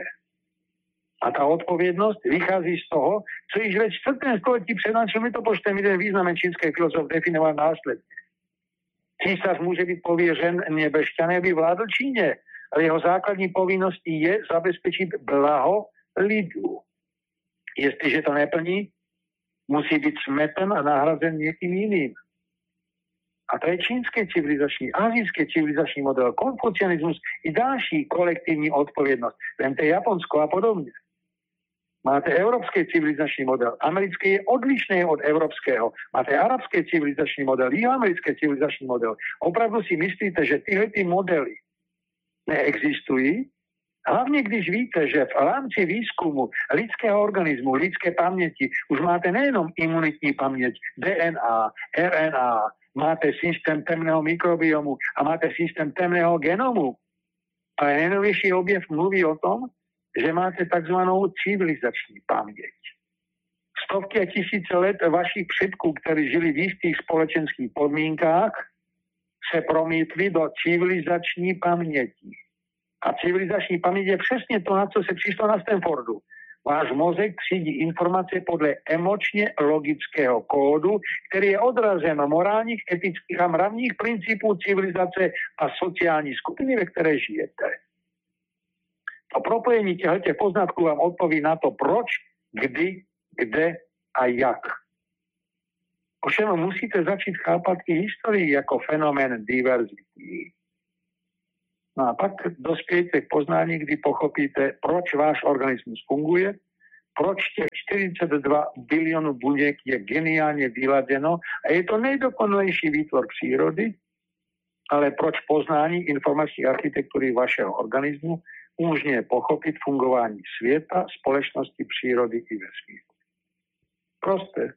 Speaker 1: A ta odpovědnost vychází z toho, co již ve čtvrtém století před naším letopočtem jeden významný čínský filozof definoval následně. Císař může být pověřen nebešťané, aby vládl Číně, ale jeho základní povinností je zabezpečit blaho lidu. Jestliže to neplní, musí být smeten a nahrazen někým jiným. A to je čínský civilizační, asijský civilizační model, konfucianismus i další kolektivní odpovědnost. Vemte Japonsko a podobně. Máte evropský civilizační model. Americký je odlišný od evropského. Máte arabský civilizační model, jihoamerický civilizační model. Opravdu si myslíte, že tyhle ty modely neexistují? Hlavně když víte, že v rámci výzkumu lidského organismu, lidské paměti, už máte nejenom imunitní paměť, D N A, R N A, máte systém temného mikrobiomu a máte systém temného genomu. A nejnovější objev mluví o tom, že máte takzvanou civilizační paměť. Stovky a tisíce let vašich předků, kteří žili v jistých společenských podmínkách, se promítli do civilizační paměti. A civilizační paměť je přesně to, na co se přišlo na Stanfordu. Váš mozek třídí informace podle emočně logického kódu, který je odrazen morálních, etických a mravních principů civilizace a sociální skupiny, ve které žijete. To propojení těchto poznatků vám odpoví na to, proč, kdy, kde a jak. Ovšem musíte začít chápat i historii jako fenomén diverzity. No a pak dospějete k poznání, kdy pochopíte, proč váš organismus funguje, proč těch čtyřicet dva bilionů buněk je geniálně vyladěno a je to nejdokonalejší výtvor přírody, ale proč poznání informační architektury vašeho organismu umožňuje pochopit fungování světa, společnosti, přírody i vesmíru. Prosté.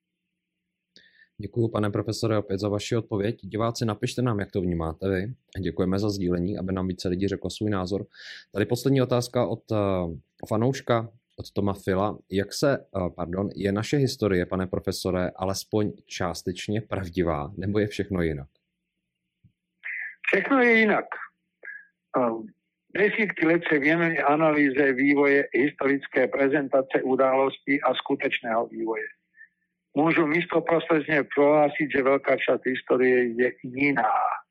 Speaker 2: Děkuji, pane profesore, opět za vaši odpověď. Diváci, napište nám, jak to vnímáte vy. Děkujeme za sdílení, aby nám více lidí řeklo svůj názor. Tady poslední otázka od uh, fanouška, od Toma Fila. Jak se, uh, pardon, je naše historie, pane profesore, alespoň částečně pravdivá, nebo je všechno jinak?
Speaker 1: Všechno je jinak. Um, desítky let se věnuje analýze vývoje historické prezentace událostí a skutečného vývoje. Můžu místoprostředně prohlásit, že velká část historie je jiná.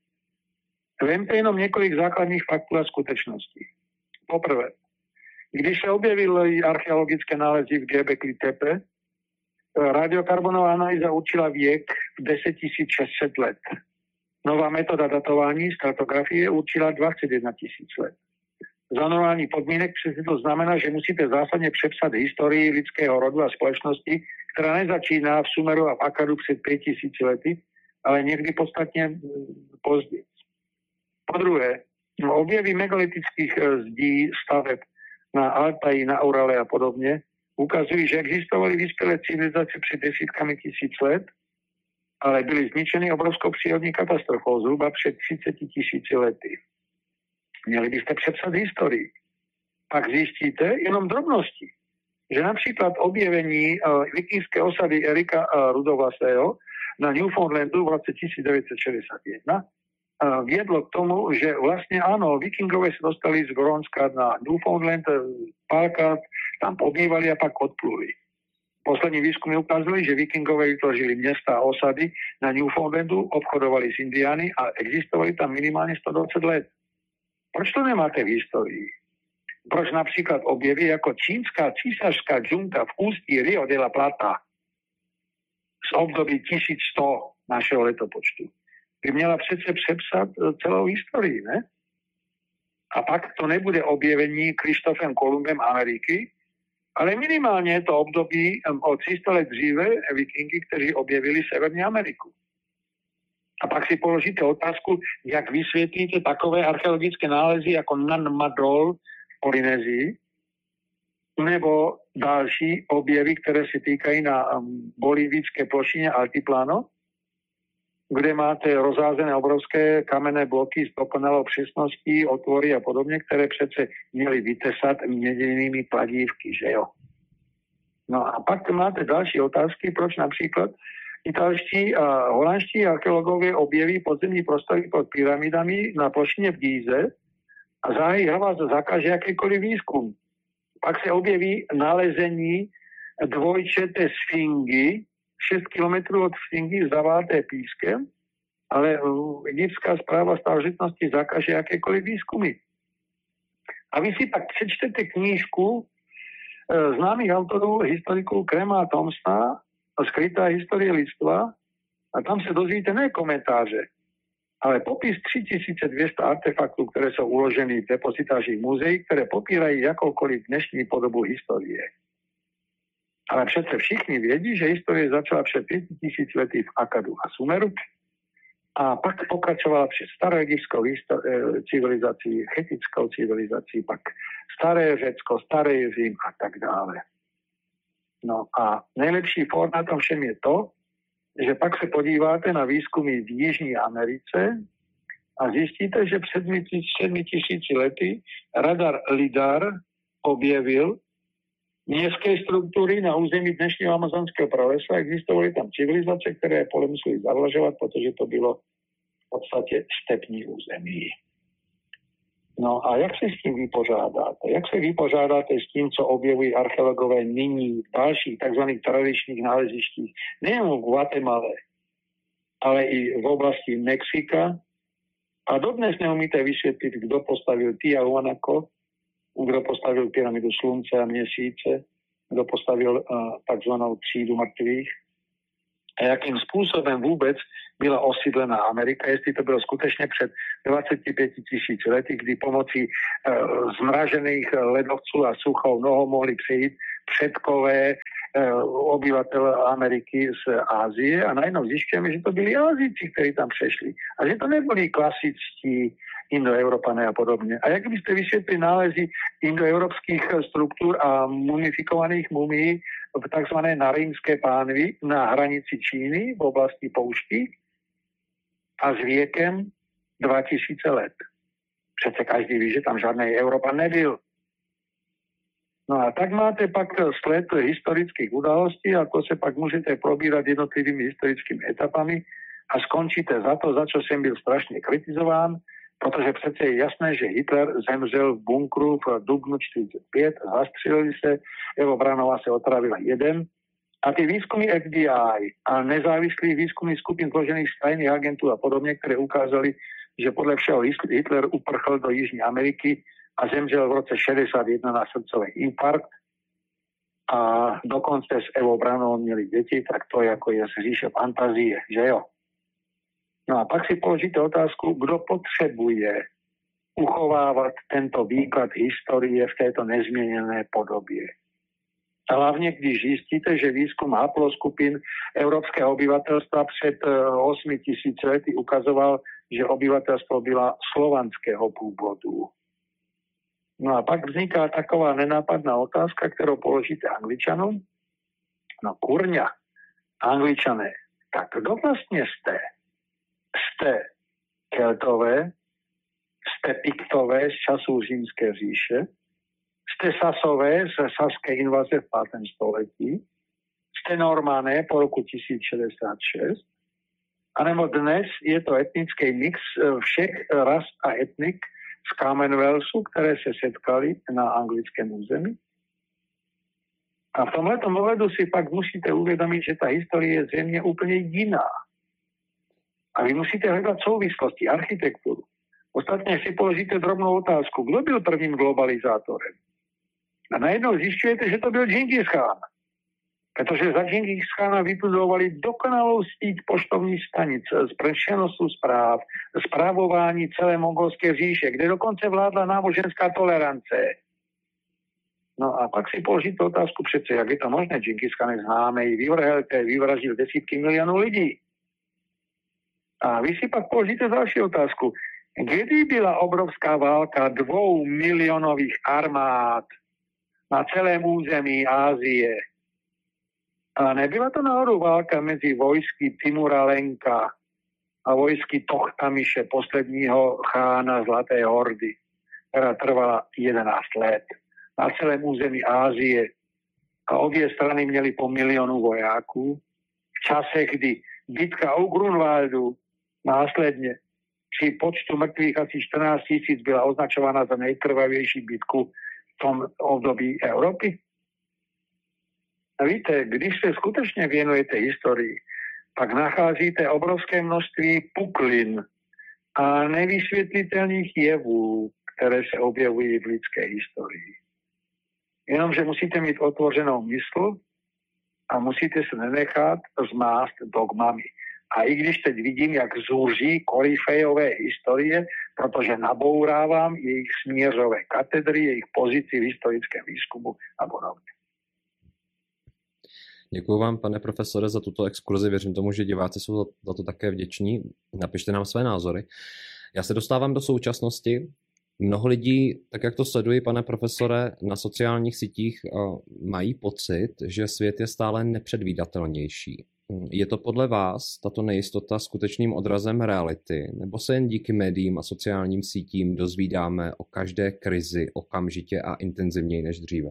Speaker 1: Vemte jenom několik základních faktů a skutečností. Poprvé, když se objevily archeologické nálezy v Göbekli Tepe, radiokarbonová analýza určila věk v deset tisíc šest set let. Nová metoda datování stratografie určila dvacet jedna tisíc let. Za normální podmínek přesně to znamená, že musíte zásadně přepsat historii lidského rodu a společnosti, která nezačíná v Sumeru a v Akadu před pět tisíc lety, ale někdy podstatně později. Po druhé, objevy megalitických zdí, staveb na Altaji, na Urale a podobně ukazují, že existovaly vyspělé civilizace před desítkami tisíc let, ale byly zničeny obrovskou přírodní katastrofou zhruba před třiceti tisíci lety. Měli byste přepsat historii. Pak zjistíte jenom drobnosti, že například objevení uh, vikingské osady Erika uh, Rudovlasého na Newfoundlandu v roce tisíc devět set šedesát jedna uh, vědlo k tomu, že vlastně ano, vikingové se dostali z Grónska na Newfoundland, párkrát tam pobývali a pak odpluli. Poslední výzkumy ukázaly, že vikingové vytvořili města a osady na Newfoundlandu, obchodovali s Indiány a existovali tam minimálně sto dvacet let. Proč to nemáte v historii? Proč například objevy jako čínská císařská džunta v ústí Rio de la Plata z období tisíc sto našeho letopočtu by měla přece přepsat celou historii, ne? A pak to nebude objevení Krištofem Kolumbem Ameriky, ale minimálně je to období o tři sta let dříve vikingy, kteří objevili Severní Ameriku. A pak si položíte otázku, jak vysvětlíte takové archeologické nálezy jako Nan Madol v Polynézii, nebo další objevy, které se týkají na um, bolivijské plošině Altiplano, kde máte rozházené obrovské kamenné bloky s dokonalou přesností, otvory a podobně, které přece měly vytesat měděnými kladívky, že jo? No a pak máte další otázky, proč například italští a holandští archeologové objeví podzemní prostory pod pyramidami na plošině v Gíze a zahájí hlavá zakáže jakýkoliv výzkum. Pak se objeví nalezení dvojčeté sfingy, šest kilometrů od sfingy zaváté pískem, ale egyptská správa starožitnosti zakáže jakékoliv výzkumy. A vy si pak přečtete knížku e, známých autorů, historiků Krema a Thompsona, Skrytá historie lidstva, a tam se dozvíte ne komentáře, ale popis tři tisíce dvě stě artefaktů, které jsou uloženy v depozitářích muzeí, které popírají jakoukoliv dnešní podobu historie. Ale přece všichni vědí, že historie začala před pět tisíc lety v Akadu a Sumeru a pak pokračovala přes staroegyptskou civilizaci, chetickou civilizaci, pak staré Řecko, starý Řím a tak dále. No a nejlepší for na tom všem je to, že pak se podíváte na výzkumy v Jižní Americe a zjistíte, že před sedmi tisíci lety radar LIDAR objevil městské struktury na území dnešního amazonského pralesa. Existovaly tam civilizace, které pole museli zavlažovat, protože to bylo v podstatě stepní území. No a jak se s tím vypořádáte? Jak se vypořádáte s tím, co objevují archeologové nyní v dalších takzvaných tradičních nálezištích, nejen v Guatemale, ale i v oblasti Mexika? A dodnes neumíte vysvětlit, kdo postavil Tiahuanaco, kdo postavil pyramidu slunce a měsíce, kdo postavil uh, takzvanou třídu mrtvých a jakým způsobem vůbec byla osídlená Amerika, jestli to bylo skutečně před dvaceti pěti tisíci lety, kdy pomocí uh, zmražených ledovců a suchou nohou mohli přejít předkové obyvatel Ameriky z Ázie a najednou zjišťujeme, že to byli Ázíci, kteří tam přešli. A že to nebyli klasičtí indoeuropané a podobně. A jak byste vysvětlili nálezy indoeuropských struktur a mumifikovaných mumií v takzvané Narímské pánvi na hranici Číny v oblasti poušti a s věkem dva tisíce let. Přece každý ví, že tam žádný Európan nebyl. No a tak máte pak sled historických udalostí, ako se pak můžete probírat jednotlivými historickými etapami a skončíte za to, za čo jsem byl strašně kritizován, protože přece je jasné, že Hitler zemřel v bunkru v dubnu čtyřicet pět, zastřelili se, Evo Branová se otravila jeden a ty výzkumy F B I a nezávislých výzkumných skupin zložených z tajných agentů a podobně, které ukázali, že podle všeho Hitler uprchl do Jižní Ameriky a zemřel v roce šedesát jedna na srdcový infarkt a dokonce s Evou Branovou měli děti, tak to jako je z říše fantazie, že jo? No a pak si položíte otázku, kdo potřebuje uchovávat tento výklad historie v této nezměněné podobě. A hlavně, když zjistíte, že výzkum haploskupin evropského obyvatelstva před osmi tisíci lety ukazoval, že obyvatelstvo byla slovanského původu. No a pak vzniká taková nenápadná otázka, kterou položíte Angličanům. No kurňa, Angličané, tak kdo vlastně jste? Jste Keltové, jste Piktové z časů Římské říše, jste Sasové z saské invaze v pátém století, jste Normané po roku tisíc šedesát šest, anebo dnes je to etnický mix všech ras a etnik z Commonwealthu, které se setkali na anglickém území. A v tomhletom ohledu si pak musíte uvědomit, že ta historie je zřejmě úplně jiná. A vy musíte hledat souvislosti, architekturu. Ostatně si položíte drobnou otázku, kdo byl prvním globalizátorem? A najednou zjišťujete, že to byl Džingis Chán. Protože za Džingis Chána vybudovali dokonalou síť poštovních stanic z přenosu zpráv, správování celé mongolské říše, kde dokonce vládla náboženská tolerance. No a pak si položíte otázku přece, jak je to možné, Džingis Chán je známý, vyvrhel, vyvraždil desítky milionů lidí. A vy si pak položíte další otázku. Kdy byla obrovská válka dvou milionových armád na celém území Ázie? A nebyla to náhodou válka mezi vojsky Timura Lenka a vojsky Tochtamiše, posledního chána Zlaté hordy, která trvala jedenáct let na celém území Ázie. A obě strany měly po milionu vojáků. V čase, kdy bitka u Grunwaldu následně při počtu mrtvých asi čtrnáct tisíc byla označována za nejkrvavější bitku v tom období Evropy. A víte, když se skutečně věnujete historii, pak nacházíte obrovské množství puklin a nevysvětlitelných jevů, které se objevují v lidské historii. Jenomže musíte mít otevřenou mysl a musíte se nenechat zmást dogmami. A i když teď vidím, jak zúří koryfejové historie, protože nabourávám jejich směřové katedry, jejich pozici v historickém výzkumu a podobně.
Speaker 2: Děkuji vám, pane profesore, za tuto exkurzi. Věřím tomu, že diváci jsou za to také vděční. Napište nám své názory. Já se dostávám do současnosti. Mnoho lidí, tak jak to sledují, pane profesore, na sociálních sítích mají pocit, že svět je stále nepředvídatelnější. Je to podle vás tato nejistota skutečným odrazem reality, nebo se jen díky médiím a sociálním sítím dozvídáme o každé krizi okamžitě a intenzivněji než dříve?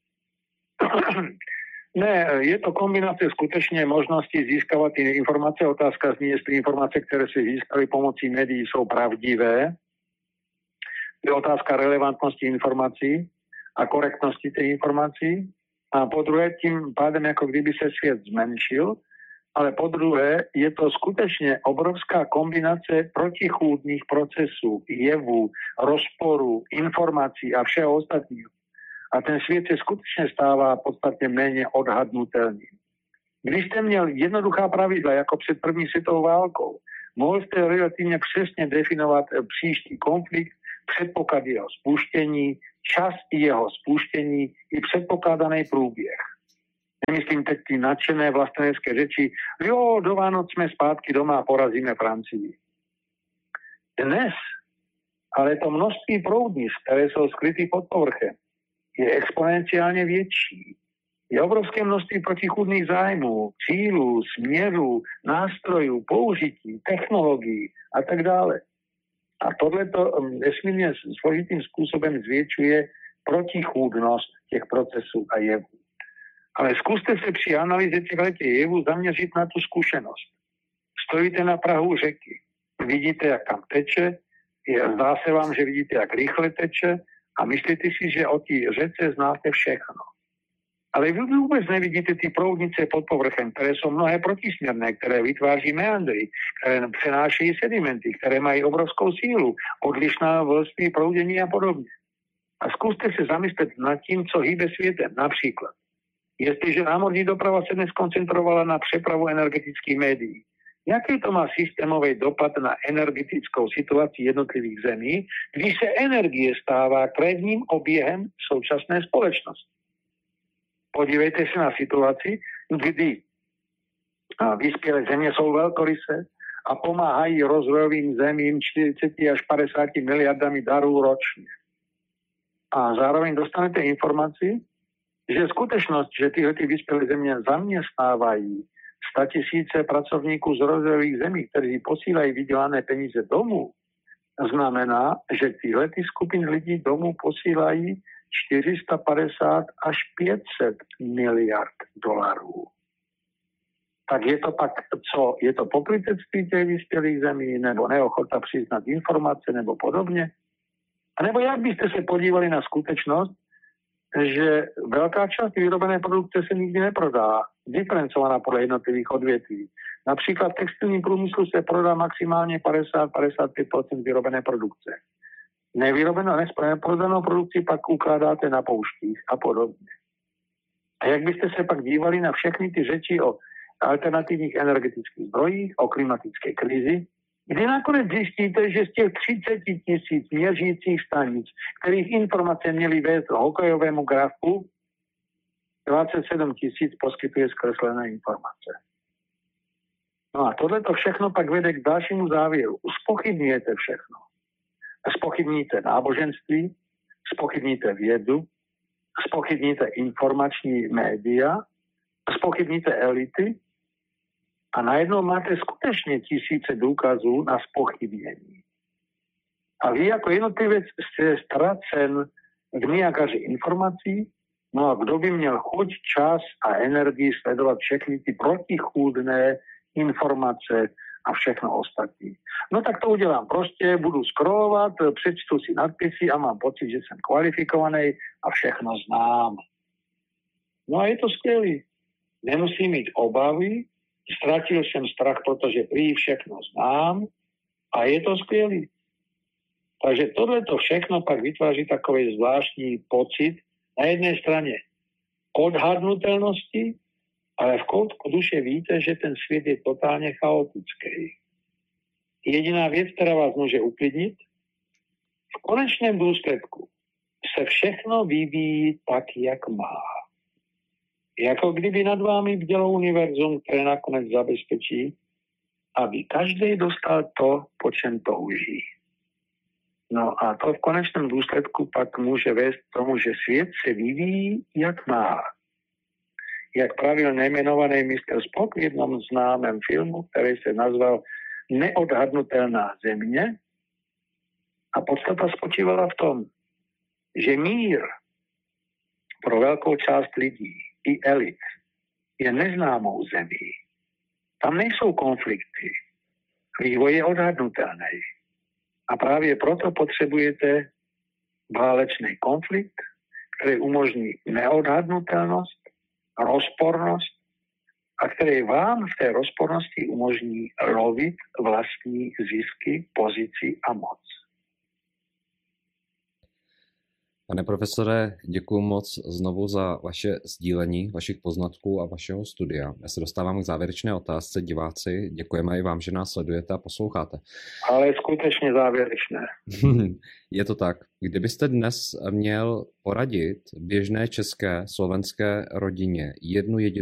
Speaker 1: Ne, je to kombinace skutečně možnosti získávat ty informace. Otázka zní, jestli informace, které si získali pomocí médií, jsou pravdivé. Je otázka relevantnosti informací a korektnosti těch informací. A po druhé, tím pádem, jako kdyby se svět zmenšil ale po druhé je to skutečne obrovská kombinácia protichůdnych procesů, jevů, rozporu, informácií a všeho ostatního. A ten svět se skutečně stává podstatně méně odhadnutelný. Když jste měl jednoduchá pravidla, jako před první světovou válkou, mohl jste relativně přesně definovat příští konflikt, předpoklad jeho spuštění, čas jeho spuštění i předpokládaný průběh. Nemyslím teď ty nadšené vlastenecké řeči, jo, do Vánoc jsme zpátky doma a porazíme Francii. Dnes ale to množství proudnic, které jsou skryty pod povrchem, je exponenciálně větší. Je obrovské množství protichůdných zájmů, cílů, směrů, nástrojů, použití, technologií a tak dále. A tohleto nesmírně složitým způsobem zvětšuje protichůdnost těch procesů a jevů. Ale zkuste se při analýze těchto jevů zaměřit na tu zkušenost. Stojíte na prahu řeky, vidíte, jak tam teče, zdá se vám, že vidíte, jak rychle teče a myslíte si, že o té řece znáte všechno. Ale vy vůbec nevidíte ty proudnice pod povrchem, které jsou mnohé protisměrné, které vytváří meandry, které přenášejí sedimenty, které mají obrovskou sílu, odlišná vrství proudění a podobně. A zkuste se zamyslet nad tím, co hýbe světem. Například, jestliže námořní doprava se dnes koncentrovala na přepravu energetických médií, jaký to má systémový dopad na energetickou situaci jednotlivých zemí, když se energie stává krevním oběhem současné společnosti? Podívejte se na situaci, kdy vyspělé země jsou velkorysé a pomáhají rozvojovým zemím čtyřicet až padesát miliardami darů ročně. A zároveň dostanete informaci, že skutečnost, že tyhle ty vyspělé země zaměstnávají statisíce pracovníků z rozvojových zemí, kteří posílají vydělané peníze domů, znamená, že tyhle ty skupiny lidí domů posílají čtyři sta padesát až pět set miliard dolarů. Tak je to pak, co? Je to pokrytectví těch vyspělých zemí, nebo neochota přiznat informace, nebo podobně? A nebo jak byste se podívali na skutečnost, že velká část vyrobené produkce se nikdy neprodá, diferencovaná podle jednotlivých odvětví. Například v textilním průmyslu se prodá maximálně padesát až padesát pět procent vyrobené produkce. Nevyrobenou, neprodanou produkci pak ukládáte na pouštích a podobně. A jak byste se pak dívali na všechny ty řeči o alternativních energetických zdrojích, o klimatické krizi, kdy nakonec zjistíte, že z těch třicet tisíc měřících stanic, kterých informace měly vést hokejovému grafu, dvacet sedm tisíc poskytuje zkreslené informace. No a tohleto všechno pak vede k dalšímu závěru. Zpochybňujete všechno. Zpochybníte náboženství, zpochybníte vědu, zpochybníte informační média, zpochybníte elity a najednou máte skutečně tisíce důkazů na zpochybnění. A vy jako jednotlivec jste ztracen v nějakaři informací, no a kdo by měl chuť, čas a energii sledovat všechny ty protichůdné informace a všechno ostatní. No tak to udělám prostě, budu scrollovat, přečtu si nadpisy a mám pocit, že jsem kvalifikovaný a všechno znám. No a je to skvělý. Nemusím mít obavy, ztratil jsem strach, protože prý všechno znám a je to skvělý. Takže tohleto všechno pak vytváří takový zvláštní pocit na jedné straně odhadnutelnosti, ale v koutku duše víte, že ten svět je totálně chaotický. Jediná věc, která vás může uklidnit, v konečném důsledku se všechno vyvíjí tak, jak má. Jako kdyby nad vámi bdělo univerzum, které nakonec zabezpečí, aby každý dostal to, po čem touží. No a to v konečném důsledku pak může vést k tomu, že svět se vyvíjí, jak má. Jak pravil nejmenovaný mister Spock v jednom známém filmu, který se nazval Neodhadnutelná země. A podstata spočívala v tom, že mír pro velkou část lidí i elit je neznámou zemí. Tam nejsou konflikty. Vývoj je odhadnutelný. A právě proto potřebujete válečný konflikt, který umožní neodhadnutelnost, rozpornost a který vám v té rozpornosti umožní lovit vlastní zisky, pozici a moc.
Speaker 2: Pane profesore, děkuji moc znovu za vaše sdílení vašich poznatků a vašeho studia. Já se dostávám k závěrečné otázce. Diváci, děkujeme i vám, že nás sledujete a posloucháte.
Speaker 1: Ale skutečně závěrečné.
Speaker 2: Je to tak. Kdybyste dnes měl poradit běžné české, slovenské rodině jednu jedinou